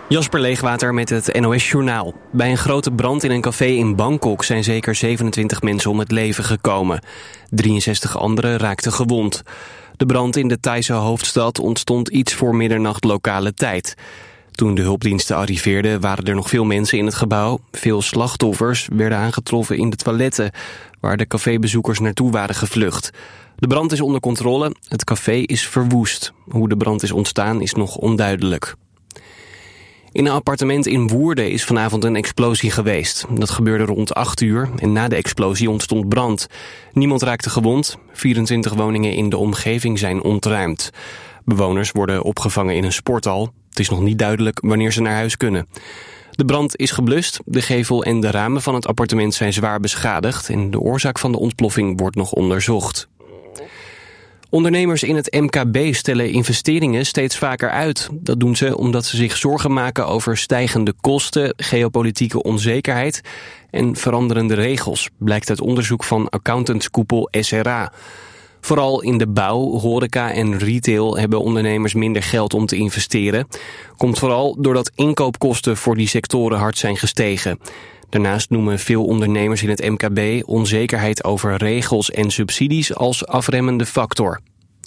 Jasper Leegwater met het NOS-journaal. Bij een grote brand in een café in Bangkok zijn zeker 27 mensen om het leven gekomen. 63 anderen raakten gewond. De brand in de Thaise hoofdstad ontstond iets voor middernacht lokale tijd. Toen de hulpdiensten arriveerden waren er nog veel mensen in het gebouw. Veel slachtoffers werden aangetroffen in de toiletten, waar de cafébezoekers naartoe waren gevlucht. De brand is onder controle, het café is verwoest. Hoe de brand is ontstaan is nog onduidelijk. In een appartement in Woerden is vanavond een explosie geweest. Dat gebeurde rond 8 uur en na de explosie ontstond brand. Niemand raakte gewond. 24 woningen in de omgeving zijn ontruimd. Bewoners worden opgevangen in een sporthal. Het is nog niet duidelijk wanneer ze naar huis kunnen. De brand is geblust. De gevel en de ramen van het appartement zijn zwaar beschadigd en de oorzaak van de ontploffing wordt nog onderzocht. Ondernemers in het MKB stellen investeringen steeds vaker uit. Dat doen ze omdat ze zich zorgen maken over stijgende kosten, geopolitieke onzekerheid en veranderende regels, blijkt uit onderzoek van accountantskoepel SRA. Vooral in de bouw, horeca en retail hebben ondernemers minder geld om te investeren. Komt vooral doordat inkoopkosten voor die sectoren hard zijn gestegen. Daarnaast noemen veel ondernemers in het MKB onzekerheid over regels en subsidies als afremmende factor.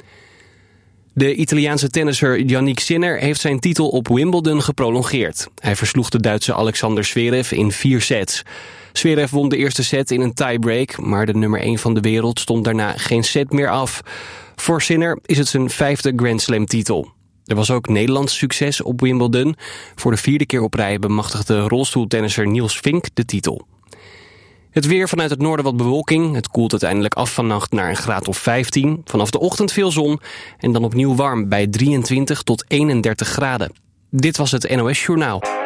De Italiaanse tennisser Jannik Sinner heeft zijn titel op Wimbledon geprolongeerd. Hij versloeg de Duitse Alexander Zverev in 4 sets. Zverev won de eerste set in een tiebreak, maar de nummer 1 van de wereld stond daarna geen set meer af. Voor Sinner is het zijn 5e Grand Slam titel. Er was ook Nederlands succes op Wimbledon. Voor de 4e keer op rij bemachtigde rolstoeltennisser Niels Vink de titel. Het weer: vanuit het noorden wat bewolking. Het koelt uiteindelijk af vannacht naar een graad of 15. Vanaf de ochtend veel zon en dan opnieuw warm bij 23 tot 31 graden. Dit was het NOS Journaal.